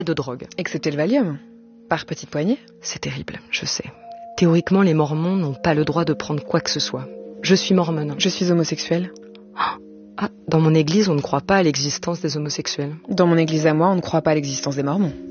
de drogue. Excepté le Valium. Par petites poignées. C'est terrible, je sais. Théoriquement, les Mormons n'ont pas le droit de prendre quoi que ce soit. Je suis mormone. Je suis homosexuelle. Ah, dans mon église, on ne croit pas à l'existence des homosexuels. Dans mon église à moi, on ne croit pas à l'existence des Mormons.